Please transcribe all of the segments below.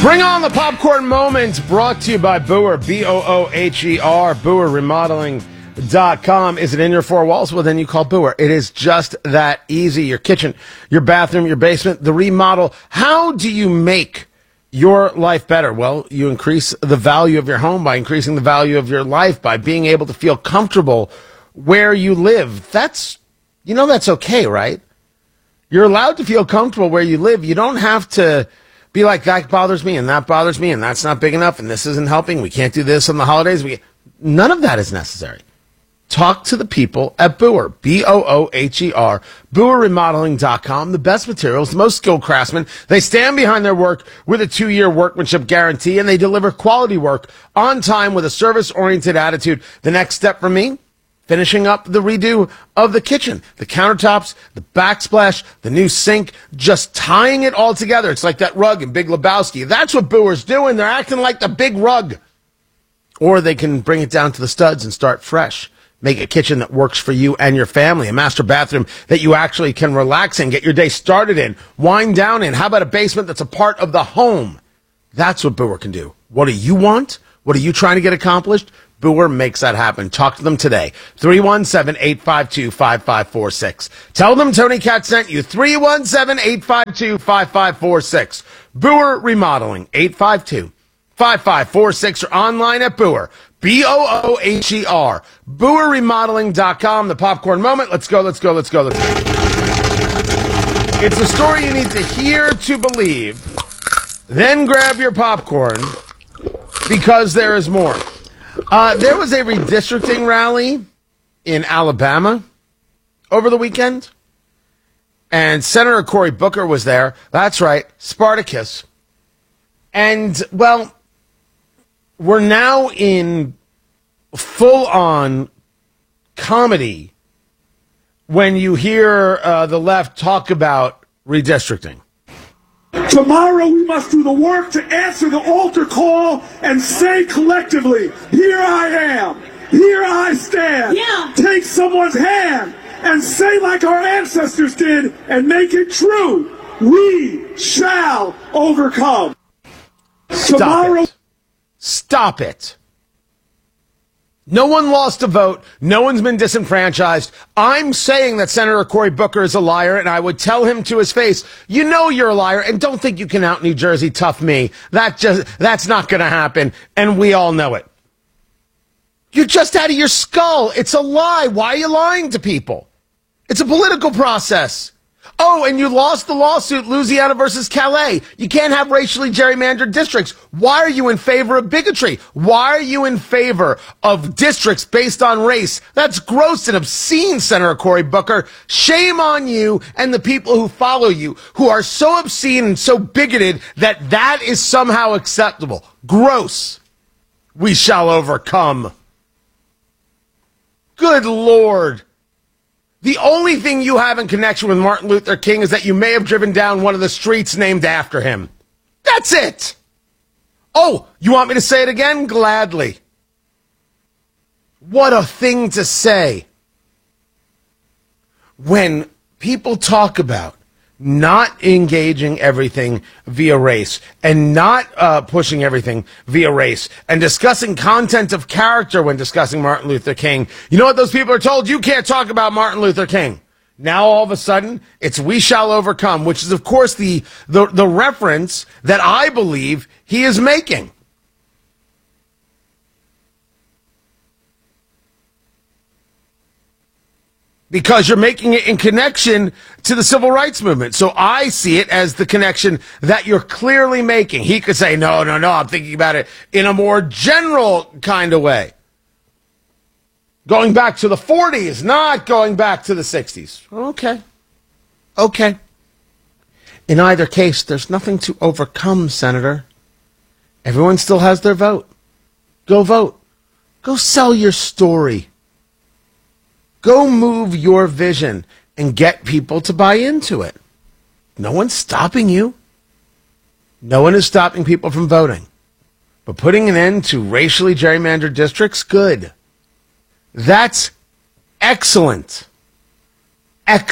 Bring on the popcorn moments, brought to you by Booher, B-O-O-H-E-R, BooherRemodeling.com. Is it in your four walls? Well, then you call Booher. It is just that easy. Your kitchen, your bathroom, your basement, the remodel. How do you make your life better? Well, you increase the value of your home by increasing the value of your life, by being able to feel comfortable where you live. That's okay, right? You're allowed to feel comfortable where you live. You don't have to be like, that bothers me and that bothers me and that's not big enough and this isn't helping. We can't do this on the holidays. None of that is necessary. Talk to the people at Booher, B-O-O-H-E-R, BooherRemodeling.com. The best materials, the most skilled craftsmen. They stand behind their work with a 2-year workmanship guarantee, and they deliver quality work on time with a service-oriented attitude. The next step for me, finishing up the redo of the kitchen, the countertops, the backsplash, the new sink, just tying it all together. It's like that rug in Big Lebowski. That's what Booher's doing. They're acting like the big rug. Or they can bring it down to the studs and start fresh. Make a kitchen that works for you and your family, a master bathroom that you actually can relax in, get your day started in, wind down in. How about a basement that's a part of the home? That's what Booher can do. What do you want? What are you trying to get accomplished? Booher makes that happen. Talk to them today. 317-852-5546. Tell them Tony Katz sent you. 317-852-5546. Booher Remodeling, 852-5546, or online at Booher, B-O-O-H-E-R, BooherRemodeling.com. The popcorn moment. Let's go. It's a story you need to hear to believe. Then grab your popcorn, because there is more. There was a redistricting rally in Alabama over the weekend, and Senator Cory Booker was there. That's right, Spartacus. And, well, we're now in full-on comedy when you hear the left talk about redistricting. Tomorrow we must do the work to answer the altar call and say collectively, here I am, here I stand. Yeah. Take someone's hand and say like our ancestors did and make it true. We shall overcome. Stop it. No one lost a vote. No one's been disenfranchised. I'm saying that Senator Cory Booker is a liar, and I would tell him to his face, you know you're a liar, and don't think you can out New Jersey tough me. That's not going to happen, and we all know it. You're just out of your skull. It's a lie. Why are you lying to people? It's a political process. Oh, and you lost the lawsuit, Louisiana versus Calais. You can't have racially gerrymandered districts. Why are you in favor of bigotry? Why are you in favor of districts based on race? That's gross and obscene, Senator Cory Booker. Shame on you and the people who follow you, who are so obscene and so bigoted that that is somehow acceptable. Gross. We shall overcome. Good Lord. The only thing you have in connection with Martin Luther King is that you may have driven down one of the streets named after him. That's it. Oh, you want me to say it again? Gladly. What a thing to say. When people talk about not engaging everything via race and not pushing everything via race and discussing content of character when discussing Martin Luther King, you know what those people are told? You can't talk about Martin Luther King. Now all of a sudden it's we shall overcome, which is of course the reference that I believe he is making. Because you're making it in connection to the civil rights movement. So I see it as the connection that you're clearly making. He could say, no, I'm thinking about it in a more general kind of way. Going back to the 40s, not going back to the 60s. Okay. In either case, there's nothing to overcome, Senator. Everyone still has their vote. Go vote. Go sell your story. Go move your vision and get people to buy into it. No one's stopping you. No one is stopping people from voting. But putting an end to racially gerrymandered districts, good. That's excellent.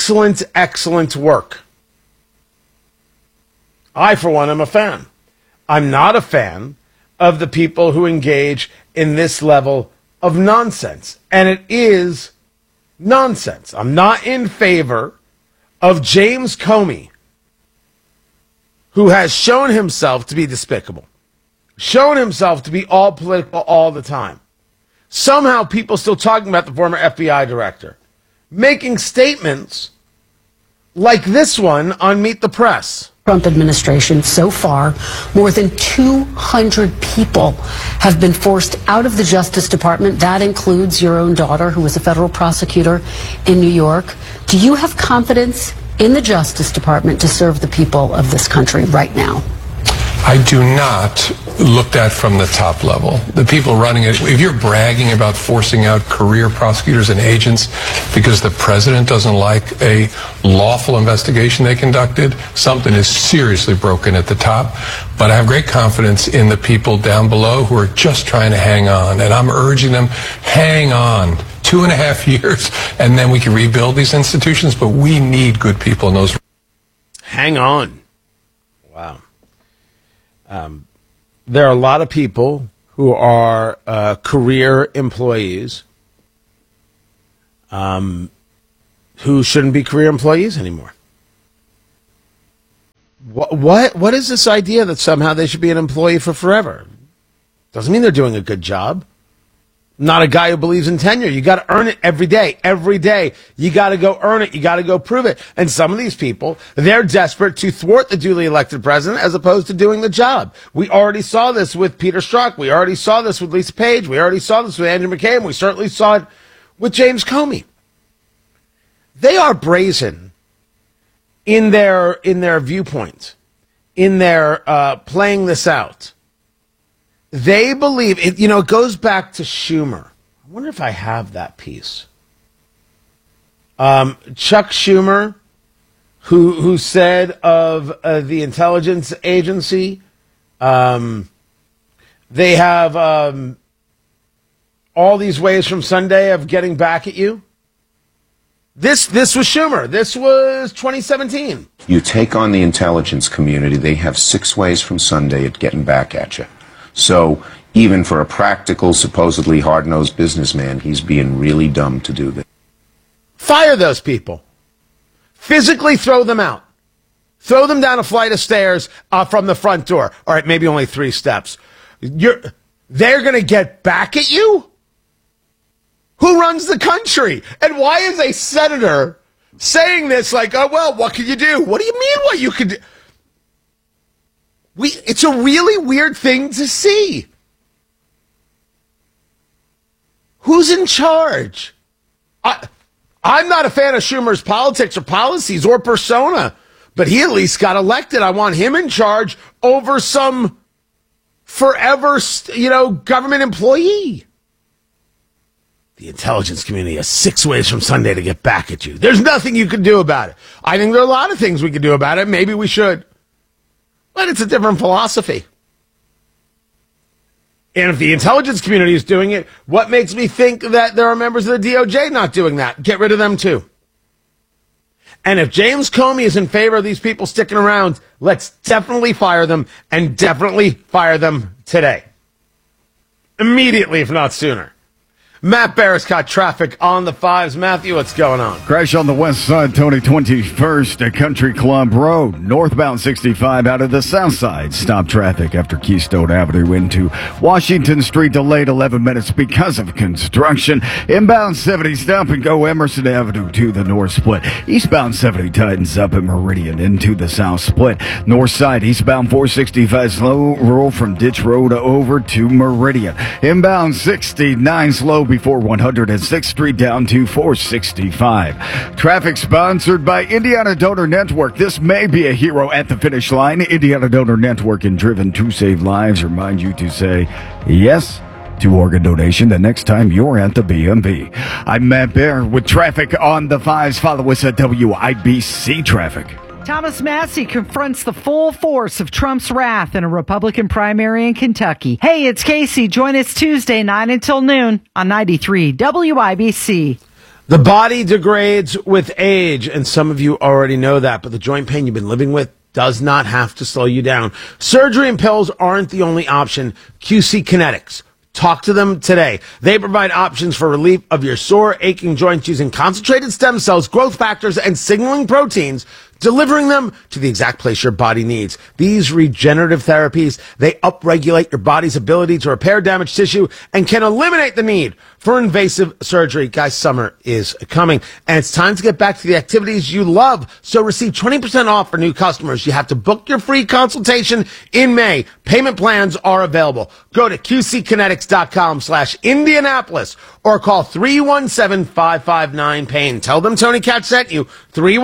Excellent work. I, for one, am a fan. I'm not a fan of the people who engage in this level of nonsense. And it is nonsense. I'm not in favor of James Comey, who has shown himself to be despicable, shown himself to be all political all the time. Somehow people still talking about the former FBI director, making statements like this one on Meet the Press. Trump administration so far, more than 200 people have been forced out of the Justice Department. That includes your own daughter, who was a federal prosecutor in New York. Do you have confidence in the Justice Department to serve the people of this country right now? I do not look at from the top level. The people running it, if you're bragging about forcing out career prosecutors and agents because the president doesn't like a lawful investigation they conducted, something is seriously broken at the top. But I have great confidence in the people down below who are just trying to hang on. And I'm urging them, hang on. 2.5 years, and then we can rebuild these institutions, but we need good people in those. Hang on. Wow. There are a lot of people who are career employees who shouldn't be career employees anymore. What is this idea that somehow they should be an employee for forever? Doesn't mean they're doing a good job. Not a guy who believes in tenure. You got to earn it every day. Every day. You got to go earn it. You got to go prove it. And some of these people, they're desperate to thwart the duly elected president as opposed to doing the job. We already saw this with Peter Strzok. We already saw this with Lisa Page. We already saw this with Andrew McCabe. We certainly saw it with James Comey. They are brazen in their viewpoint, in their playing this out. They believe, it goes back to Schumer. I wonder if I have that piece. Chuck Schumer, who said of the intelligence agency, they have all these ways from Sunday of getting back at you. This was Schumer. This was 2017. You take on the intelligence community, they have 6 ways from Sunday at getting back at you. So even for a practical, supposedly hard-nosed businessman, he's being really dumb to do this. Fire those people. Physically throw them out. Throw them down a flight of stairs from the front door. All right, maybe only 3 steps. They're going to get back at you? Who runs the country? And why is a senator saying this like, oh, well, what can you do? What do you mean what you could do? It's a really weird thing to see. Who's in charge? I'm not a fan of Schumer's politics or policies or persona, but he at least got elected. I want him in charge over some forever, government employee. The intelligence community has 6 ways from Sunday to get back at you. There's nothing you can do about it. I think there are a lot of things we can do about it. Maybe we should. But it's a different philosophy. And if the intelligence community is doing it, what makes me think that there are members of the DOJ not doing that? Get rid of them too. And if James Comey is in favor of these people sticking around, let's definitely fire them, and definitely fire them today. Immediately, if not sooner. Matt Barris caught traffic on the 5s. Matthew, what's going on? Crash on the west side, Tony 21st at Country Club Road. Northbound 65 out of the south side. Stop traffic after Keystone Avenue into Washington Street. Delayed 11 minutes because of construction. Inbound 70 stop and go Emerson Avenue to the north split. Eastbound 70 tightens up at Meridian into the south split. North side, eastbound 465 slow roll from Ditch Road over to Meridian. Inbound 69 slow before 106th Street down to 465. Traffic sponsored by Indiana Donor Network. This may be a hero at the finish line. Indiana Donor Network and Driven to Save Lives remind you to say yes to organ donation the next time you're at the BMV. I'm Matt Bear with traffic on the 5s. Follow us at WIBC Traffic. Thomas Massey confronts the full force of Trump's wrath in a Republican primary in Kentucky. Hey, it's Casey. Join us Tuesday, 9 until noon on 93 WIBC. The body degrades with age, and some of you already know that, but the joint pain you've been living with, does not have to slow you down. Surgery and pills aren't the only option. QC Kinetics. Talk to them today. They provide options for relief of your sore, aching joints using concentrated stem cells, growth factors, and signaling proteins, delivering them to the exact place your body needs. These regenerative therapies, they upregulate your body's ability to repair damaged tissue and can eliminate the need for invasive surgery. Guys, summer is coming, and it's time to get back to the activities you love. So receive 20% off for new customers. You have to book your free consultation in May. Payment plans are available. Go to qckinetics.com/Indianapolis or call 317-559-PAIN. Tell them Tony Katz sent you.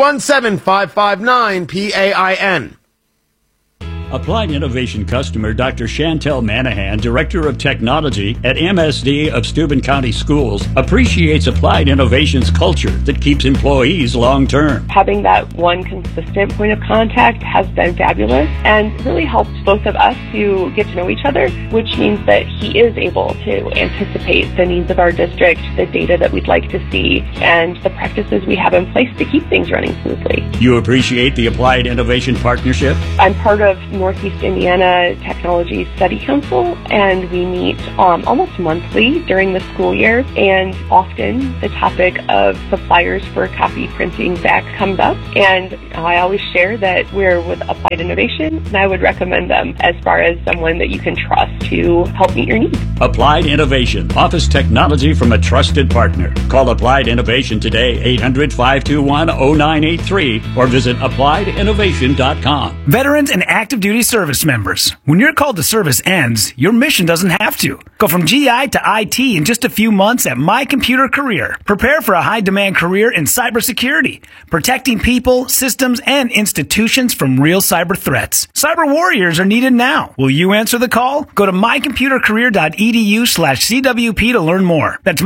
317-559-PAIN. Applied Innovation customer Dr. Chantel Manahan, Director of Technology at MSD of Steuben County Schools, appreciates Applied Innovation's culture that keeps employees long-term. Having that one consistent point of contact has been fabulous and really helps both of us to get to know each other, which means that he is able to anticipate the needs of our district, the data that we'd like to see, and the practices we have in place to keep things running smoothly. You appreciate the Applied Innovation partnership? I'm part of Northeast Indiana Technology Study Council, and we meet almost monthly during the school year, and often the topic of suppliers for copy printing back comes up, and I always share that we're with Applied Innovation, and I would recommend them as far as someone that you can trust to help meet your needs. Applied Innovation, office technology from a trusted partner. Call Applied Innovation today, 800-521-0983, or visit appliedinnovation.com. Veterans and active duty service members. When your call to service ends, your mission doesn't have to. Go from GI to IT in just a few months at My Computer Career. Prepare for a high-demand career in cybersecurity, protecting people, systems, and institutions from real cyber threats. Cyber warriors are needed now. Will you answer the call? Go to mycomputercareer.edu/CWP to learn more. That's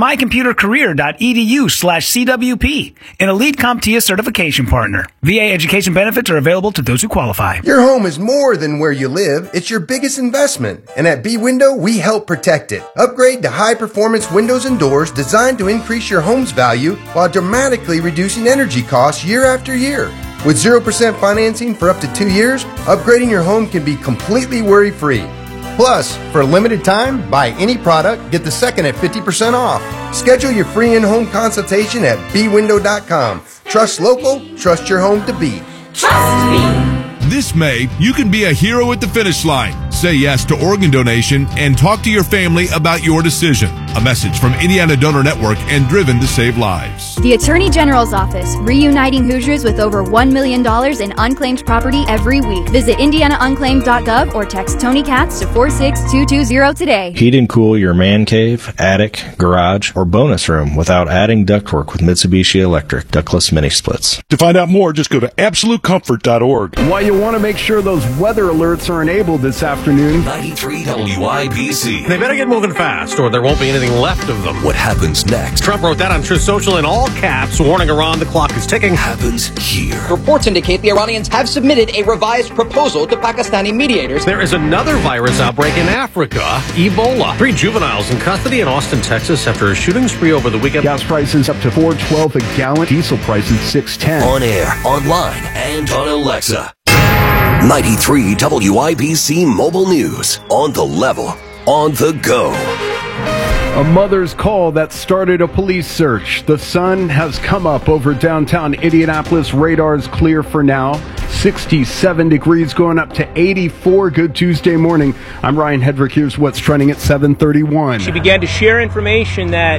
mycomputercareer.edu/CWP, an Elite CompTIA certification partner. VA education benefits are available to those who qualify. Your home is more than where you live. It's your biggest investment. And at B-Window, we help protect it. Upgrade to high-performance windows and doors designed to increase your home's value while dramatically reducing energy costs year after year. With 0% financing for up to 2 years, upgrading your home can be completely worry-free. Plus, for a limited time, buy any product, get the second at 50% off. Schedule your free in-home consultation at bwindow.com. Trust local, trust your home to be. Trust me. This May, you can be a hero at the finish line. Say yes to organ donation and talk to your family about your decision. A message from Indiana Donor Network and Driven to Save Lives. The Attorney General's Office, reuniting Hoosiers with over $1 million in unclaimed property every week. Visit indianaunclaimed.gov or text Tony Katz to 46220 today. Heat and cool your man cave, attic, garage, or bonus room without adding ductwork with Mitsubishi Electric ductless mini splits. To find out more, just go to absolutecomfort.org. Why you want to make sure those weather alerts are enabled this afternoon. 93 WIBC. They better get moving fast or there won't be anything left of them. What happens next? Trump wrote that on Truth Social in all caps, warning Iran the clock is ticking. Happens here. Reports indicate the Iranians have submitted a revised proposal to Pakistani mediators. There is another virus outbreak in Africa, Ebola. 3 juveniles in custody in Austin, Texas after a shooting spree over the weekend. Gas prices up to $4.12 a gallon. Diesel prices $6.10. On air, online, and on Alexa. 93 WIBC Mobile News. On the level, on the go. A mother's call that started a police search. The sun has come up over downtown Indianapolis. Radar's clear for now. 67 degrees going up to 84. Good Tuesday morning. I'm Ryan Hedrick. Here's what's trending at 7:31. She began to share information that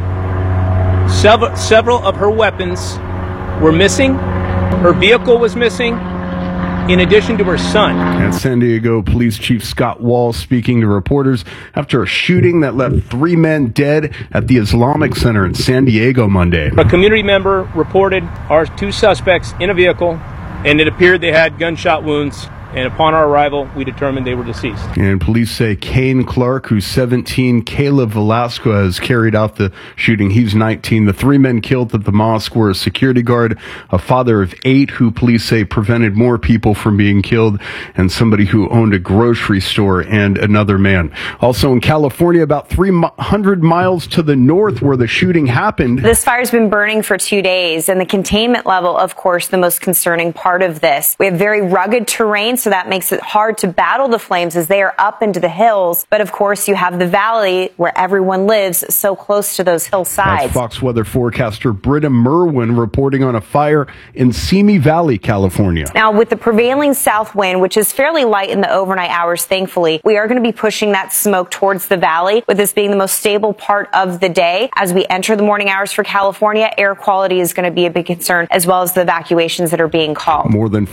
several of her weapons were missing. Her vehicle was missing, in addition to her son. And San Diego Police Chief Scott Wall speaking to reporters after a shooting that left 3 men dead at the Islamic Center in San Diego Monday. A community member reported our 2 suspects in a vehicle, and it appeared they had gunshot wounds And upon our arrival, we determined they were deceased. And police say Kane Clark, who's 17, Caleb Velasquez carried out the shooting. He's 19. The three men killed at the mosque were a security guard, a father of 8 who police say prevented more people from being killed, and somebody who owned a grocery store, and another man. Also in California, about 300 miles to the north where the shooting happened. This fire's been burning for 2 days, and the containment level, of course, the most concerning part of this. We have very rugged terrain, so that makes it hard to battle the flames as they are up into the hills. But of course, you have the valley where everyone lives, so close to those hillsides. That's Fox weather forecaster Britta Merwin reporting on a fire in Simi Valley, California. Now, with the prevailing south wind, which is fairly light in the overnight hours, thankfully, we are going to be pushing that smoke towards the valley, with this being the most stable part of the day. As we enter the morning hours for California, air quality is going to be a big concern, as well as the evacuations that are being called. More than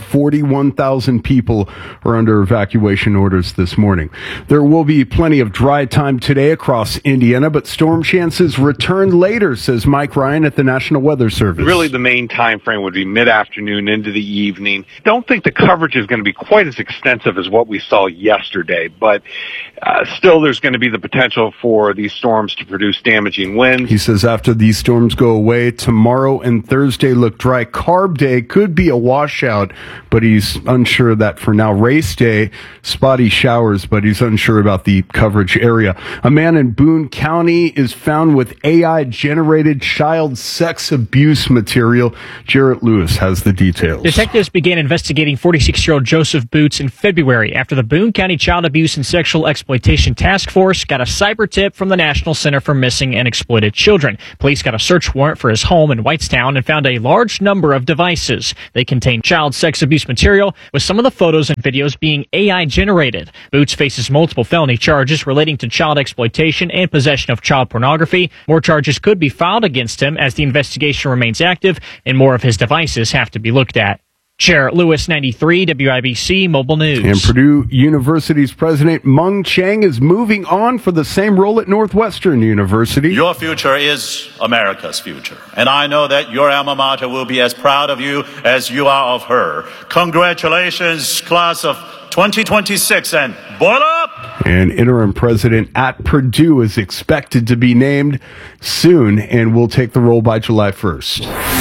41,000 people are under evacuation orders this morning. There will be plenty of dry time today across Indiana, but storm chances return later, says Mike Ryan at the National Weather Service. Really, the main time frame would be mid-afternoon into the evening. Don't think the coverage is going to be quite as extensive as what we saw yesterday, but still there's going to be the potential for these storms to produce damaging winds. He says after these storms go away, tomorrow and Thursday look dry. Carb day could be a washout, but he's unsure of that for now. Race day, spotty showers, but he's unsure about the coverage area. A man in Boone County is found with AI-generated child sex abuse material. Jarrett Lewis has the details. Detectives began investigating 46-year-old Joseph Boots in February after the Boone County Child Abuse and Sexual Exploitation Task Force got a cyber tip from the National Center for Missing and Exploited Children. Police got a search warrant for his home in Whitestown and found a large number of devices. They contained child sex abuse material, with some of the photos and videos being AI generated. Boots faces multiple felony charges relating to child exploitation and possession of child pornography. More charges could be filed against him as the investigation remains active and more of his devices have to be looked at. Jarrett Lewis, 93 WIBC Mobile News. And Purdue University's president Mung Chiang is moving on for the same role at Northwestern University. Your future is America's future, and I know that your alma mater will be as proud of you as you are of her. Congratulations, class of 2026, and boil up! And interim president at Purdue is expected to be named soon and will take the role by July 1st.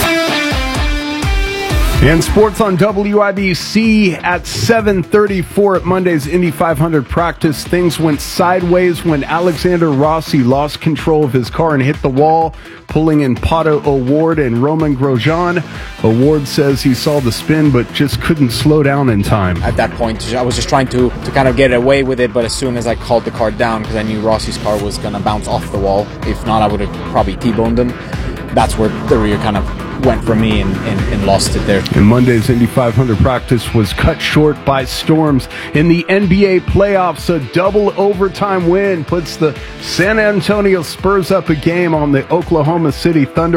And sports on WIBC at 7:34 at Monday's Indy 500 practice. Things went sideways when Alexander Rossi lost control of his car and hit the wall, pulling in Pato O'Ward and Roman Grosjean. O'Ward says he saw the spin but just couldn't slow down in time. At that point, I was just trying to kind of get away with it, but as soon as I called the car down, because I knew Rossi's car was going to bounce off the wall, if not, I would have probably T-boned him. That's where the rear kind of went for me and lost it there. And Monday's Indy 500 practice was cut short by storms. In the NBA playoffs, a double overtime win puts the San Antonio Spurs up a game on the Oklahoma City Thunder,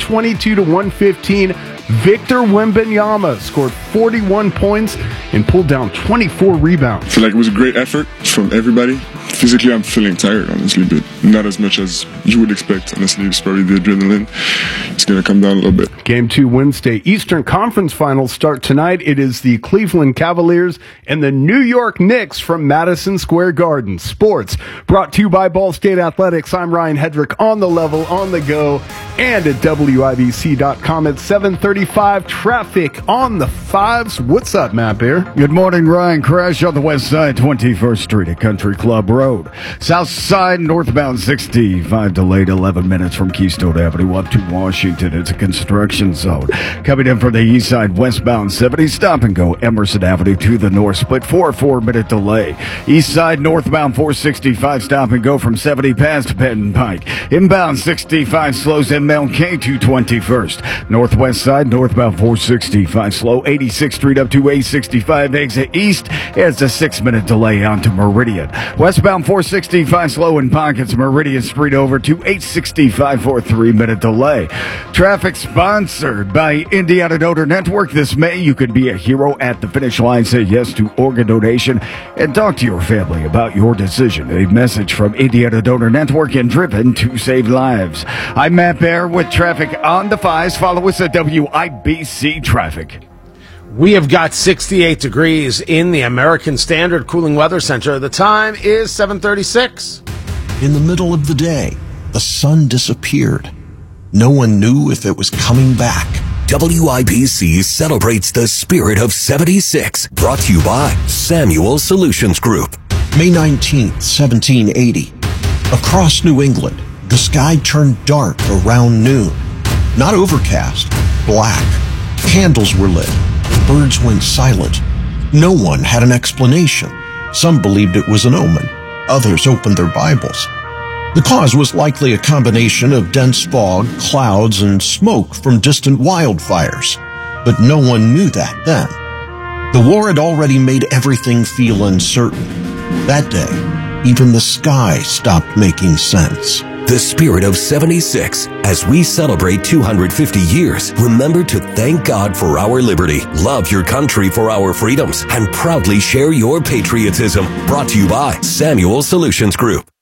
122-115. Victor Wembanyama scored 41 points and pulled down 24 rebounds. I feel like it was a great effort from everybody. Physically, I'm feeling tired, honestly, but not as much as you would expect. Honestly, it's probably the adrenaline. It's going to come down a little bit. Game 2 Wednesday. Eastern Conference Finals start tonight. It is the Cleveland Cavaliers and the New York Knicks from Madison Square Garden. Sports brought to you by Ball State Athletics. I'm Ryan Hedrick on the level, on the go, and at WIBC.com at 7:35. Traffic on the 5s. What's up, Matt Bear? Good morning, Ryan. Crash on the west side, 21st Street at Country Club Road. South side, northbound 65, delayed 11 minutes from Keystone Avenue up to Washington. It's a construction zone. Coming in from the east side, westbound 70, stop and go Emerson Avenue to the north, split 4-minute delay. East side, northbound 465, stop and go from 70 past Penn Pike. Inbound 65 slows MLK to 21st. Northwest side, northbound 465 slow, 86th Street up to 865, exit east. It's a 6-minute delay onto Meridian. Westbound 465 slow in pockets, Meridian Street over to 865 for a 3-minute delay. Traffic sponsored by Indiana Donor Network. This May, you could be a hero at the finish line. Say yes to organ donation and talk to your family about your decision. A message from Indiana Donor Network and driven to save lives. I'm Matt Bear with traffic on the 5s. Follow us at WIBC Traffic. We have got 68 degrees in the American Standard Cooling Weather Center. The time is 7:36. In the middle of the day, the sun disappeared. No one knew if it was coming back. WIBC celebrates the spirit of 76, brought to you by Samuel Solutions Group. May 19th, 1780. Across New England, the sky turned dark around noon. Not overcast, black. Candles were lit. Birds went silent. No one had an explanation. Some believed it was an omen. Others opened their Bibles. The cause was likely a combination of dense fog, clouds, and smoke from distant wildfires. But no one knew that then. The war had already made everything feel uncertain. That day, even the sky stopped making sense. The spirit of 76. As we celebrate 250 years, remember to thank God for our liberty, love your country for our freedoms, and proudly share your patriotism. Brought to you by Samuel Solutions Group.